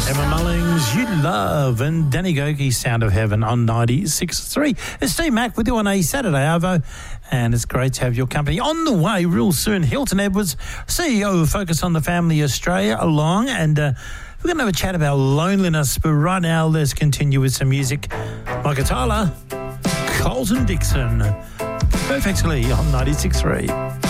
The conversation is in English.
Emma Mullings, You Love, and Danny Goki, Sound of Heaven on 96.3. It's Steve Mack with you on a Saturday Arvo, and it's great to have your company. On the way real soon, Hilton Edwards, CEO of Focus on the Family Australia, along, and we're going to have a chat about loneliness, but right now let's continue with some music. Micah Tyler, Colton Dixon, perfectly on 96.3.